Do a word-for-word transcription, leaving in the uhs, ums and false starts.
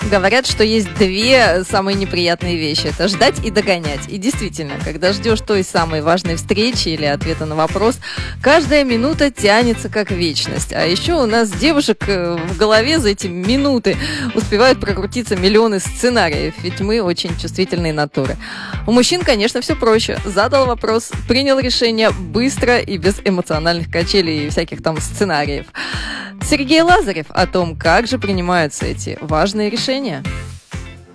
Говорят, что есть две самые неприятные вещи. Это ждать и догонять. И действительно, когда ждешь той самой важной встречи или ответа на вопрос, каждая минута тянется как вечность. А еще у нас девушек в голове за эти минуты успевают прокрутиться миллионы сценариев, ведь мы очень чувствительные натуры. У мужчин, конечно, все проще. Задал вопрос, принял решение быстро и без эмоциональных качелей и всяких там сценариев. Сергей Лазарев о том, как же принимаются эти важные решения.